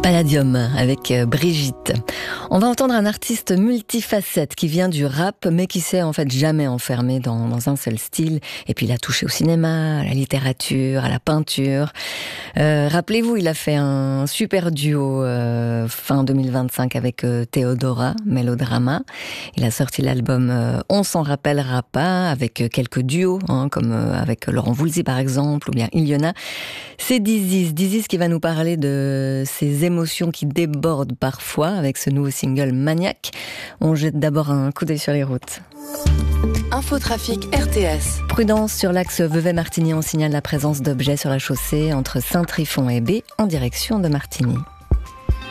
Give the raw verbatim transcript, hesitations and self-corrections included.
Palladium avec Brigitte. On va entendre un artiste multifacette qui vient du rap mais qui s'est en fait jamais enfermé dans, dans un seul style. Et puis il a touché au cinéma, à la littérature, à la peinture. Euh, rappelez-vous, il a fait un super duo euh, fin deux mille vingt-cinq avec euh, Théodora, Mélodrama. Il a sorti l'album euh, On s'en rappellera pas avec euh, quelques duos hein, comme euh, avec Laurent Voulzy par exemple ou bien Iliona. C'est Dizzy, Dizzy qui va nous parler de ses émotions qui débordent parfois avec ce nouveau single Maniaque. On jette d'abord un coup d'œil sur les routes. Infotrafic R T S. Prudence sur l'axe Vevey-Martigny, on signale la présence d'objets sur la chaussée entre Saint-Trifon et B en direction de Martigny.